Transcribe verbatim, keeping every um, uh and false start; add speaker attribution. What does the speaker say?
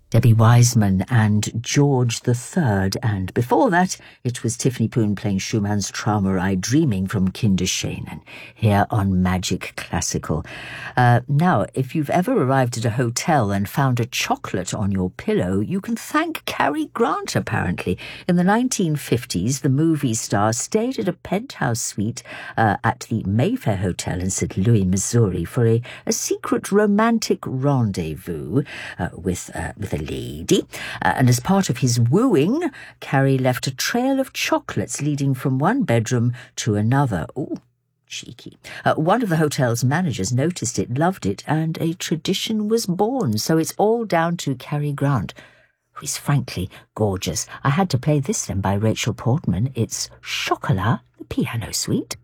Speaker 1: Debbie Wiseman and George the Third, and before that it was Tiffany Poon playing Schumann's Traumerei Dreaming from Kinderschänen here on Magic Classical. Uh, now, if you've ever arrived at a hotel and found a chocolate on your pillow, you can thank Cary Grant, apparently. In the nineteen fifties, the movie star stayed at a penthouse suite uh, at the Mayfair Hotel in Saint Louis, Missouri, for a, a secret romantic rendezvous uh, with, uh, with a lady, uh, and as part of his wooing, Cary left a trail of chocolates leading from one bedroom to another. Ooh, cheeky. Uh, one of the hotel's managers noticed it, loved it, and a tradition was born. So it's all down to Cary Grant, who is frankly gorgeous. I had to play this then by Rachel Portman. It's Chocolat, the piano suite.